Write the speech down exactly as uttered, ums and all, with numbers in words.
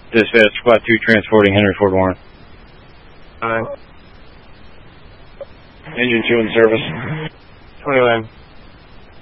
Dispatch, Squad two transporting Henry Ford Warren. Alright. Engine two in service. twenty-one.